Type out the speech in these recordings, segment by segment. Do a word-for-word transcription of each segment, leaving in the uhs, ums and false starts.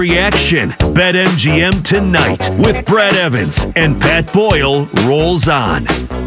Reaction. BetMGM tonight with Brad Evans and Pat Boyle rolls on.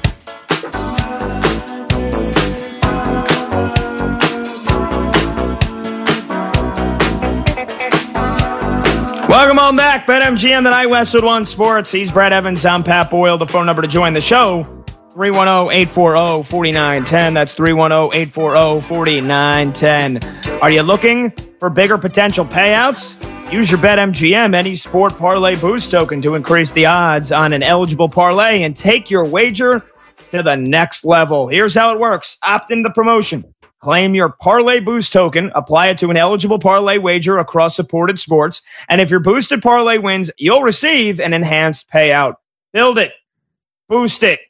Welcome on back. BetMGM tonight, Westwood One Sports. He's Brad Evans. I'm Pat Boyle. The phone number to join the show, three one zero, eight four zero, four nine one zero. That's three one zero, eight four zero, four nine one zero. Are you looking for bigger potential payouts? Use your BetMGM Any Sport Parlay Boost token to increase the odds on an eligible parlay and take your wager to the next level. Here's how it works. Opt in the promotion. Claim your Parlay Boost token, apply it to an eligible parlay wager across supported sports, and if your boosted parlay wins, you'll receive an enhanced payout. Build it. Boost it.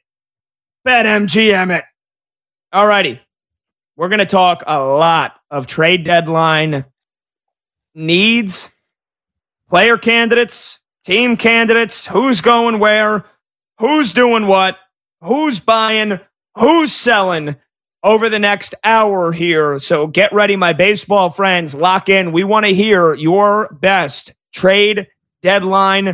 BetMGM it. Alrighty. We're going to talk a lot of trade deadline needs, player candidates, team candidates, who's going where, who's doing what, who's buying, who's selling over the next hour here. So get ready, my baseball friends. Lock in. We want to hear your best trade deadline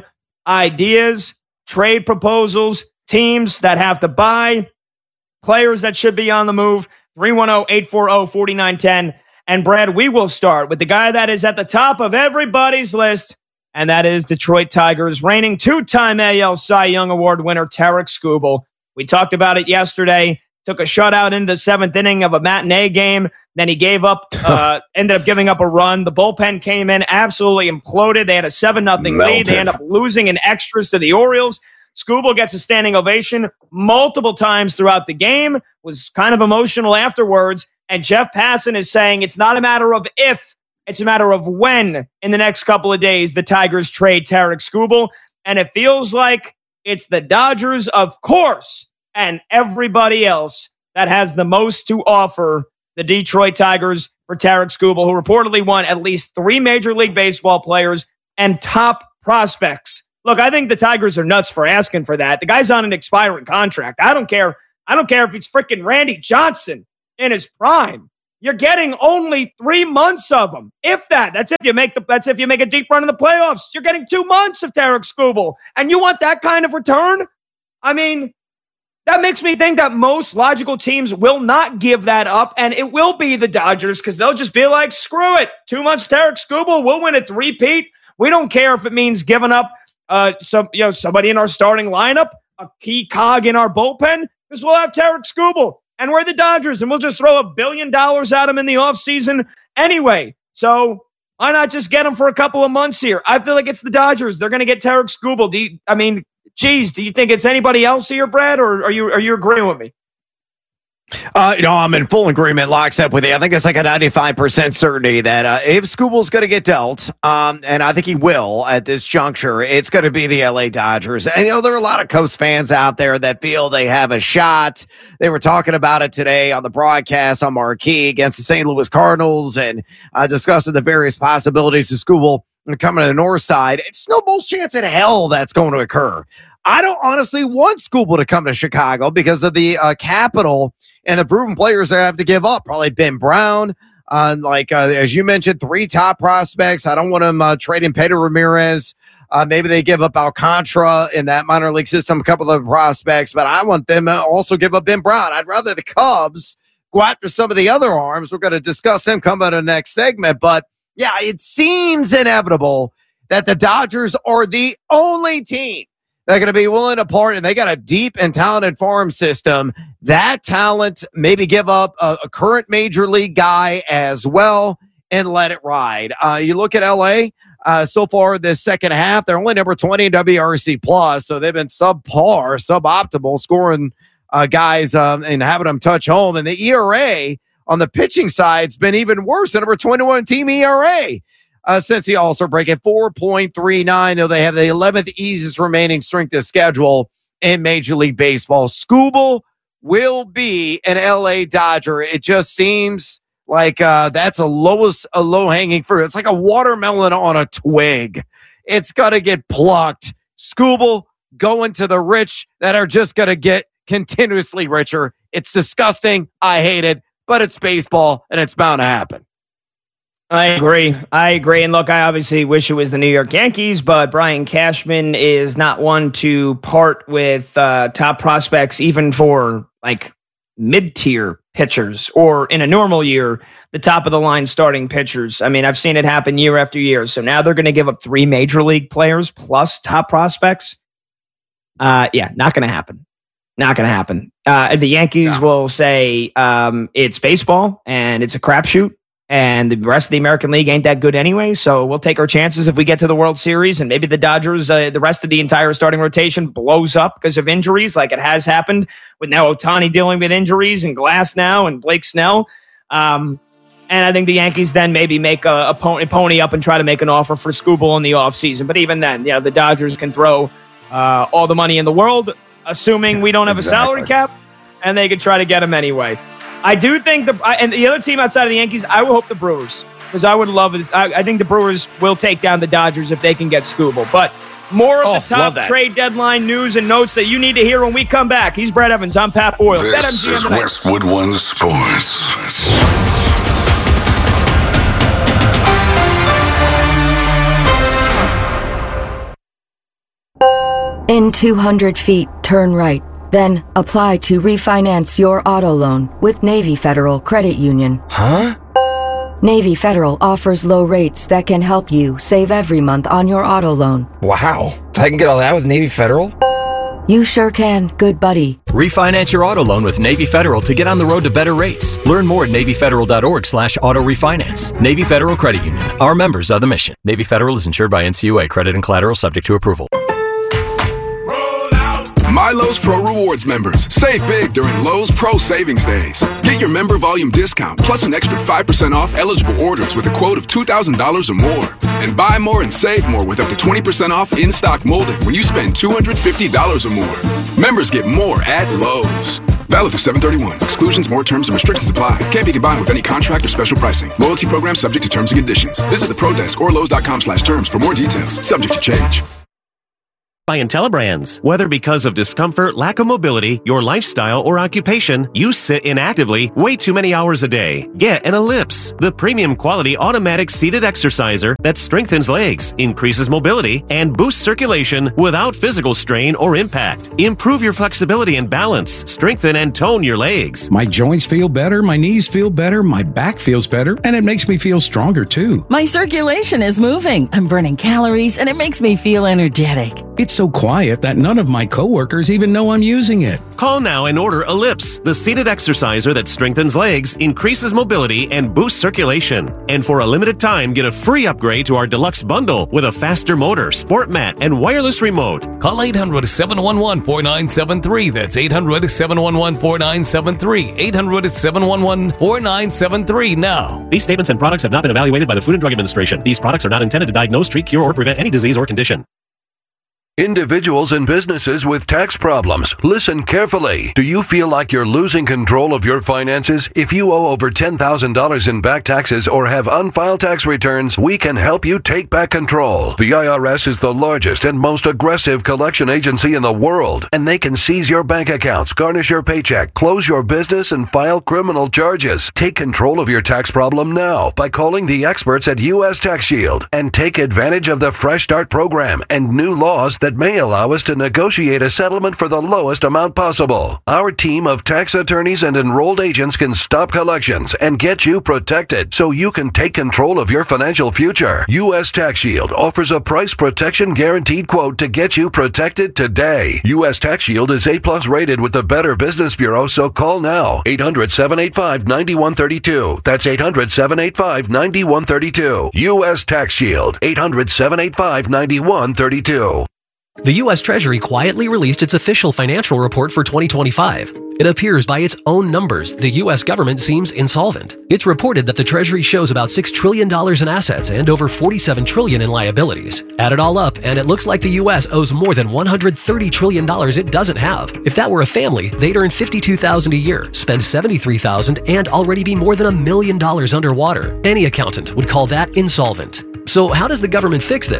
ideas, trade proposals, teams that have to buy, players that should be on the move. three one zero, eight four zero, four nine one zero. And Brad, we will start with the guy that is at the top of everybody's list, and that is Detroit Tigers reigning two-time A L Cy Young Award winner Tarik Skubal. We talked about it yesterday. Took a shutout into the seventh inning of a matinee game. Then he gave up, uh, ended up giving up a run. The bullpen came in, absolutely imploded. They had a seven nothing lead. They end up losing in extras to the Orioles. Skubal gets a standing ovation multiple times throughout the game, was kind of emotional afterwards. And Jeff Passan is saying it's not a matter of if, it's a matter of when in the next couple of days the Tigers trade Tarik Skubal. And it feels like it's the Dodgers, of course, and everybody else that has the most to offer the Detroit Tigers for Tarik Skubal, who reportedly won at least three Major League Baseball players and top prospects. Look, I think the Tigers are nuts for asking for that. The guy's on an expiring contract. I don't care. I don't care if it's freaking Randy Johnson in his prime. You're getting only three months of him, if that. That's if you make the. That's if you make a deep run in the playoffs. You're getting two months of Tarik Skubal, and you want that kind of return? I mean, that makes me think that most logical teams will not give that up, and it will be the Dodgers because they'll just be like, screw it. Two months Tarik Skubal, we'll win a three-peat. We don't care if it means giving up uh, some, you know, somebody in our starting lineup, a key cog in our bullpen, because we'll have Tarik Skubal, and we're the Dodgers, and we'll just throw a billion dollars at him in the offseason anyway. So why not just get him for a couple of months here? I feel like it's the Dodgers. They're going to get Tarik Skubal. Do you, I mean, geez, do you think it's anybody else here, Brad, or are you are you agreeing with me? Uh, you know, I'm in full agreement, lockstep with you. I think it's like a ninety-five percent certainty that uh, if Skubal's going to get dealt, um, and I think he will at this juncture, it's going to be the L A Dodgers. And, you know, there are a lot of Coast fans out there that feel they have a shot. They were talking about it today on the broadcast on Marquee against the Saint Louis Cardinals and uh, discussing the various possibilities of Skubal coming to the north side. It's no most chance in hell that's going to occur. I don't honestly want Skubal to come to Chicago because of the uh, capital and the proven players that have to give up. Probably Ben Brown, uh, like uh, as you mentioned, three top prospects. I don't want them uh, trading Pedro Ramirez. Uh, maybe they give up Alcantara in that minor league system, a couple of prospects, but I want them to also give up Ben Brown. I'd rather the Cubs go after some of the other arms. We're going to discuss them coming in the next segment, but yeah, it seems inevitable that the Dodgers are the only team they're going to be willing to part, and they got a deep and talented farm system. That talent, maybe give up a, a current major league guy as well and let it ride. Uh, you look at L A uh, so far this second half, they're only number twenty in W R C plus, so they've been subpar, suboptimal, scoring uh, guys um, and having them touch home. And the E R A on the pitching side has been even worse, the number twenty-one team E R A. Uh, since the All-Star break at four point three nine, though they have the eleventh easiest remaining strength of schedule in Major League Baseball. Skubal will be an L A Dodger. It just seems like uh, that's a lowest, a low-hanging fruit. It's like a watermelon on a twig. It's got to get plucked. Skubal going to the rich that are just going to get continuously richer. It's disgusting. I hate it, but it's baseball, and it's bound to happen. I agree. I agree. And look, I obviously wish it was the New York Yankees, but Brian Cashman is not one to part with uh, top prospects, even for like mid-tier pitchers, or in a normal year, the top of the line starting pitchers. I mean, I've seen it happen year after year. So now they're going to give up three major league players plus top prospects. Uh, yeah, not going to happen. Not going to happen. Uh, the Yankees no. will say um, it's baseball and it's a crapshoot. And the rest of the American League ain't that good anyway, so we'll take our chances if we get to the World Series, and maybe the Dodgers, uh, the rest of the entire starting rotation blows up because of injuries, like it has happened with now Ohtani dealing with injuries and Glass now and Blake Snell. Um, and I think the Yankees then maybe make a, a pony, pony up and try to make an offer for Skubal in the offseason. But even then, you know, the Dodgers can throw uh, all the money in the world, assuming we don't have exactly. a salary cap, and they could try to get him anyway. I do think the and the other team outside of the Yankees, I would hope the Brewers, because I would love it. I, I think the Brewers will take down the Dodgers if they can get Skubal. But more of oh, the top trade deadline news and notes that you need to hear when we come back. He's Brad Evans. I'm Pat Boyle. This is Westwood One Sports. In two hundred feet, turn right. Then apply to refinance your auto loan with Navy Federal Credit Union. Huh? Navy Federal offers low rates that can help you save every month on your auto loan. Wow. I can get all that with Navy Federal? You sure can, good buddy. Refinance your auto loan with Navy Federal to get on the road to better rates. Learn more at NavyFederal.org slash auto refinance. Navy Federal Credit Union. Our members are the mission. Navy Federal is insured by N C U A. Credit and collateral subject to approval. My Lowe's Pro Rewards members, save big during Lowe's Pro Savings Days. Get your member volume discount plus an extra five percent off eligible orders with a quote of two thousand dollars or more. And buy more and save more with up to twenty percent off in-stock molding when you spend two hundred fifty dollars or more. Members get more at Lowe's. Valid through seven thirty-one. Exclusions, more terms, and restrictions apply. Can't be combined with any contract or special pricing. Loyalty program subject to terms and conditions. Visit the Pro Desk or Lowe's.com slash terms for more details. Subject to change. By IntelliBrands. Whether because of discomfort, lack of mobility, your lifestyle, or occupation, you sit inactively way too many hours a day. Get an Ellipse, the premium quality automatic seated exerciser that strengthens legs, increases mobility, and boosts circulation without physical strain or impact. Improve your flexibility and balance, strengthen and tone your legs. My joints feel better, my knees feel better, my back feels better, and it makes me feel stronger too. My circulation is moving, I'm burning calories, and it makes me feel energetic. It's so quiet that none of my coworkers even know I'm using it. Call now and order Ellipse, the seated exerciser that strengthens legs, increases mobility, and boosts circulation. And for a limited time, get a free upgrade to our deluxe bundle with a faster motor, sport mat, and wireless remote. Call eight hundred, seven one one, four nine seven three. That's eight hundred, seven one one, four nine seven three. eight hundred, seven one one, four nine seven three now. These statements and products have not been evaluated by the Food and Drug Administration. These products are not intended to diagnose, treat, cure, or prevent any disease or condition. Individuals and businesses with tax problems, listen carefully. Do you feel like you're losing control of your finances? If you owe over ten thousand dollars in back taxes or have unfiled tax returns, we can help you take back control. The I R S is the largest and most aggressive collection agency in the world, and they can seize your bank accounts, garnish your paycheck, close your business, and file criminal charges. Take control of your tax problem now by calling the experts at U S Tax Shield and take advantage of the Fresh Start program and new laws that that may allow us to negotiate a settlement for the lowest amount possible. Our team of tax attorneys and enrolled agents can stop collections and get you protected so you can take control of your financial future. U S Tax Shield offers a price protection guaranteed quote to get you protected today. U S Tax Shield is A plus rated with the Better Business Bureau, so call now. eight hundred, seven eight five, nine one three two. That's eight hundred, seven eight five, nine one three two. U S Tax Shield. eight hundred, seven eight five, nine one three two. The U S Treasury quietly released its official financial report for twenty twenty-five. It appears by its own numbers, the U S government seems insolvent. It's reported that the Treasury shows about six trillion dollars in assets and over forty-seven trillion dollars in liabilities. Add it all up, and it looks like the U S owes more than one hundred thirty trillion dollars it doesn't have. If that were a family, they'd earn fifty-two thousand dollars a year, spend seventy-three thousand dollars, and already be more than a million dollars underwater. Any accountant would call that insolvent. So how does the government fix this?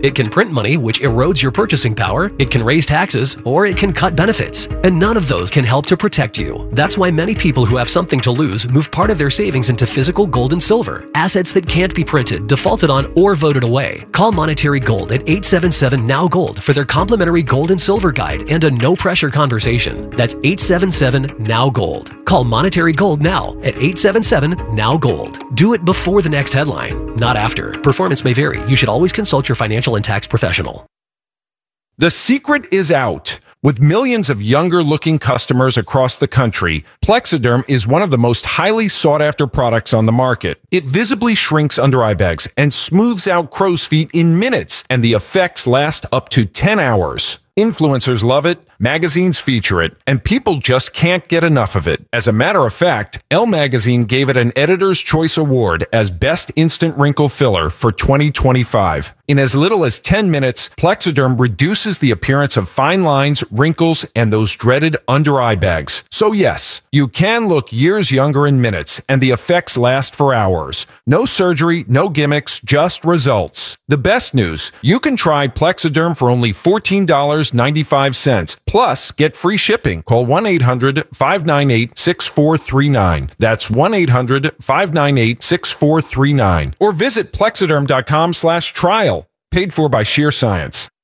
It can print money, which erodes your purchasing power, it can raise taxes, or it can cut benefits. And none of those can help to protect you. That's why many people who have something to lose move part of their savings into physical gold and silver, assets that can't be printed, defaulted on, or voted away. Call Monetary Gold at eight seven seven N O W Gold for their complimentary gold and silver guide and a no-pressure conversation. That's eight seven seven N O W Gold. Call Monetary Gold now at eight seven seven N O W Gold. Do it before the next headline, not after. Performance may vary. You should always consult your financial and tax professional. The secret is out. With millions of younger-looking customers across the country, Plexiderm is one of the most highly sought-after products on the market. It visibly shrinks under-eye bags and smooths out crow's feet in minutes, and the effects last up to ten hours. Influencers love it, magazines feature it, and people just can't get enough of it. As a matter of fact, Elle Magazine gave it an Editor's Choice Award as Best Instant Wrinkle Filler for twenty twenty-five. In as little as ten minutes, Plexiderm reduces the appearance of fine lines, wrinkles, and those dreaded under-eye bags. So yes, you can look years younger in minutes, and the effects last for hours. No surgery, no gimmicks, just results. The best news, you can try Plexiderm for only fourteen dollars and ninety-five cents. Plus, get free shipping. Call one eight hundred five nine eight six four three nine. That's one eight hundred five nine eight six four three nine. Or visit plexiderm dot com slash trial. Paid for by Sheer Science.